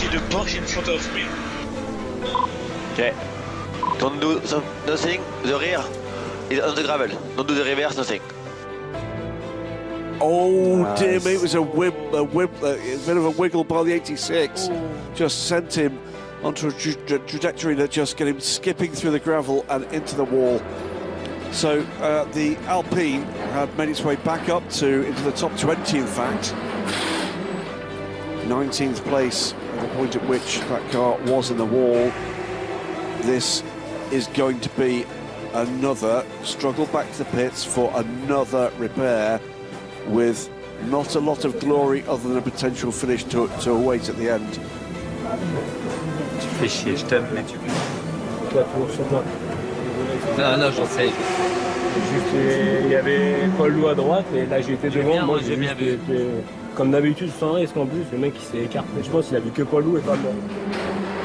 see the box in front of me. Okay. Don't do nothing. The rear is on the gravel. Don't do the reverse, nothing. Oh, dear me, it was a bit of a wiggle by the 86. Just sent him onto a trajectory that just get him skipping through the gravel and into the wall. So the Alpine had made its way back up into the top 20, in fact. 19th place at the point at which that car was in the wall. This is going to be another struggle back to the pits for another repair, with not a lot of glory other than a potential finish to await at the end. Tu fais chier, je t'aime, mais tu fais. Toi, sur toi. Non, j'en sais. Juste, il y avait Paul Lou à droite et là j'ai été devant. Moi j'ai bien vu. Comme d'habitude, sans risque en plus, le mec il s'est écarté. Je pense qu'il a vu que Paul Lou et pas moi.